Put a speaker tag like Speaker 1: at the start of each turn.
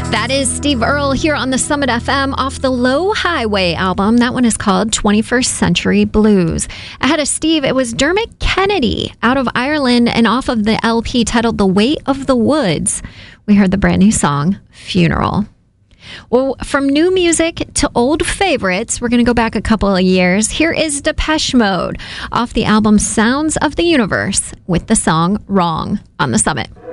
Speaker 1: That is Steve Earle here on the Summit FM off the Low Highway album. That one is called 21st Century Blues. Ahead of Steve, it was Dermot Kennedy out of Ireland and off of the LP titled The Weight of the Woods. We heard the brand new song, Funeral. Well, from new music to old favorites, we're going to go back a couple of years. Here is Depeche Mode off the album Sounds of the Universe with the song Wrong on the Summit.